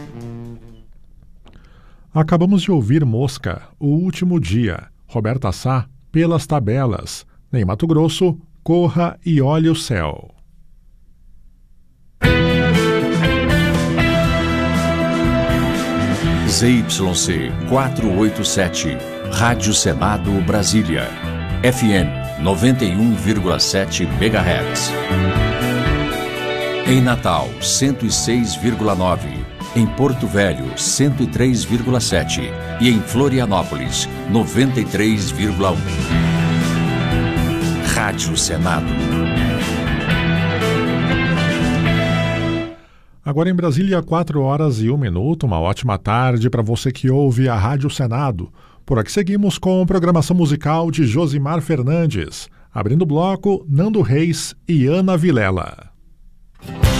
Acabamos de ouvir Mosca, O Último Dia, Roberta Sá, Pelas Tabelas, Ney Matogrosso, Corra e Olhe o Céu. ZYC 487, Rádio Senado Brasília, FM 91,7 MHz. Em Natal, 106,9. Em Porto Velho, 103,7. E em Florianópolis, 93,1. Rádio Senado. Agora em Brasília, 4h01. Uma ótima tarde para você que ouve a Rádio Senado. Por aqui seguimos com programação musical de Josimar Fernandes. Abrindo o bloco, Nando Reis e Ana Vilela.